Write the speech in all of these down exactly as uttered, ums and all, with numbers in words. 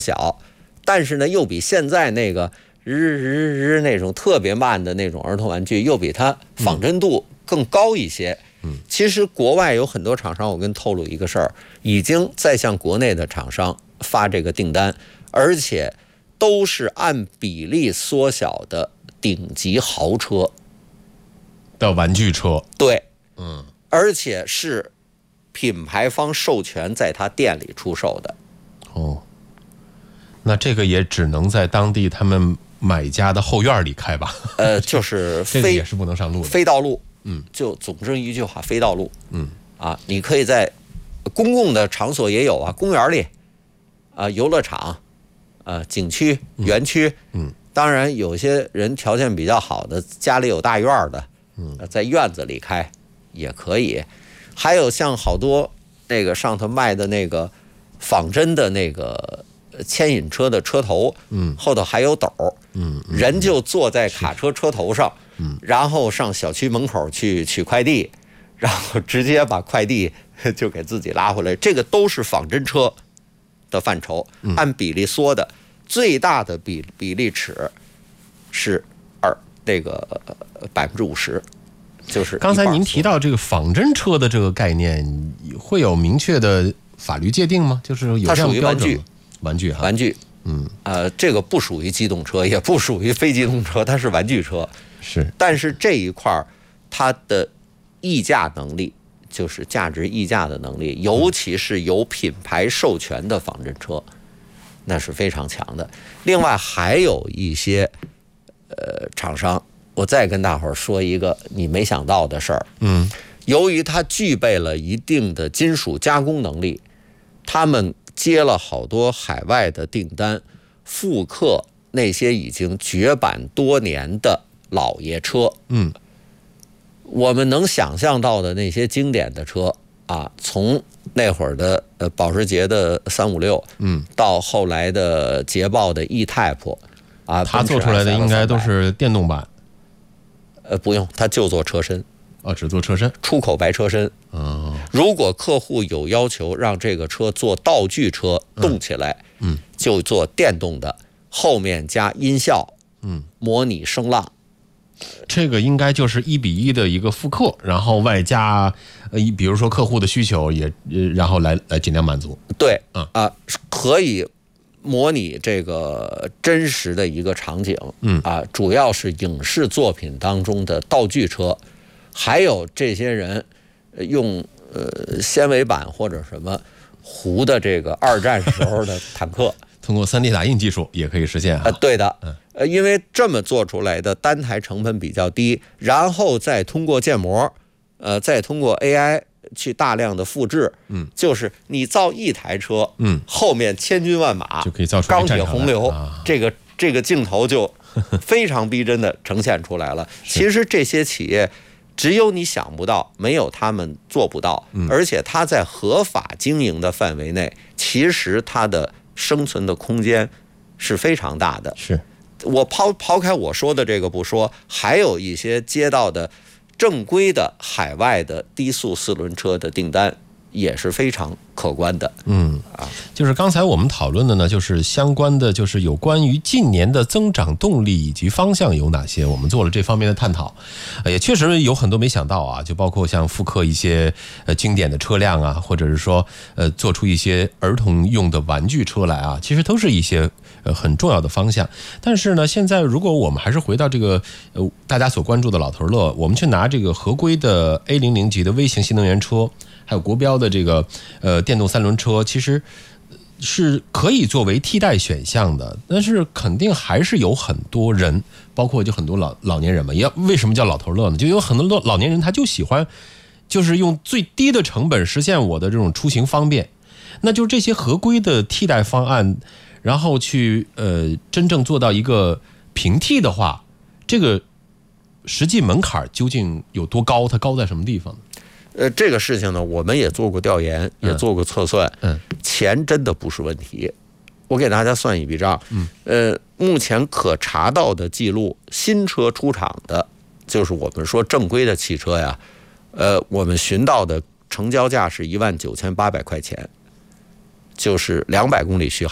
小，但是呢又比现在那个日日日那种特别慢的那种儿童玩具又比它仿真度更高一些。 嗯， 其实国外有很多厂商，我跟透露一个事儿，已经在向国内的厂商发这个订单，而且都是按比例缩小的顶级豪车的玩具车。 对， 嗯， 而且是品牌方授权在他店里出售的。 哦，那这个也只能在当地他们买家的后院里开吧？ 呃，就是非这个也是不能上路的， 非道路。 嗯， 就总之一句话，非道路。 嗯， 啊，你可以在公共的场所也有啊，公园里，啊，游乐场，啊，景区、园区。 嗯， 当然有些人条件比较好的，家里有大院的，嗯，在院子里开也可以。还有像好多那个上头卖的那个仿真的那个牵引车的车头， 嗯， 后头还有斗， 嗯， 人就坐在卡车车头上。 嗯， 然后上小区门口去取快递，然后直接把快递就给自己拉回来，这个都是仿真车的范畴，按比例缩的，最大的比比例尺是二这个百分之五十，就是刚才您提到这个仿真车的这个概念，会有明确的法律界定吗？就是有这样标准吗？玩具， 玩具，嗯，呃，这个不属于机动车，也不属于非机动车，它是玩具车。 是， 但是这一块它的溢价能力，就是价值溢价的能力，尤其是有品牌授权的仿真车，那是非常强的。另外还有一些呃厂商，我再跟大伙儿说一个你没想到的事儿。 嗯， 由于它具备了一定的金属加工能力，他们接了好多海外的订单，复刻那些已经绝版多年的老爷车。 嗯， 我们能想象到的那些经典的车啊，从那会儿的呃保时捷的三五六， 嗯， 到后来的捷豹的 E-Type， 啊， 它做出来的应该都是电动版。 呃，不用，它就做车身。 哦，只做车身， 出口白车身。 哦， 如果客户有要求让这个车做道具车动起来， 嗯， 就做电动的，后面加音效， 嗯， 模拟声浪。 这个应该就是一比一的一个复刻，然后外加呃，比如说客户的需求也，呃，然后来来尽量满足。 对， 嗯啊，可以模拟这个真实的一个场景， 嗯啊，主要是影视作品当中的道具车，还有这些人用呃纤维板或者什么糊的这个二战时候的坦克。 通过 三 D 打印技术也可以实现啊。 呃，对的， 嗯， 呃，因为这么做出来的单台成本比较低，然后再通过建模，呃，再通过 A I 去大量的复制， 嗯， 就是你造一台车， 嗯， 后面千军万马就可以造出钢铁洪流， 啊， 这个这个镜头就非常逼真的呈现出来了。其实这些企业只有你想不到，没有他们做不到， 嗯， 而且它在合法经营的范围内，其实它的生存的空间是非常大的。 是我抛抛开我说的这个不说，还有一些接到的正规的海外的低速四轮车的订单也是非常可观的。 嗯啊，就是刚才我们讨论的呢，就是相关的，就是有关于近年的增长动力以及方向有哪些，我们做了这方面的探讨，也确实有很多没想到啊，就包括像复刻一些呃经典的车辆啊，或者是说呃做出一些儿童用的玩具车来啊，其实都是一些呃很重要的方向。但是呢，现在如果我们还是回到这个呃大家所关注的老头乐，我们去拿这个合规的 A 零零 级的微型新能源车，还有国标的这个呃电动三轮车，其实是可以作为替代选项的，但是肯定还是有很多人，包括就很多老老年人嘛，也为什么叫老头乐呢？就有很多老年人他就喜欢，就是用最低的成本实现我的这种出行方便，那就这些合规的替代方案，然后去呃真正做到一个平替的话，这个实际门槛究竟有多高？它高在什么地方呢？ 呃，这个事情呢，我们也做过调研，也做过测算， 嗯， 钱真的不是问题。我给大家算一笔账，嗯，呃，目前可查到的记录，新车出厂的，就是我们说正规的汽车呀，呃，我们寻到的成交价是一万九千八百块钱，就是两百公里续航，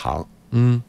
嗯。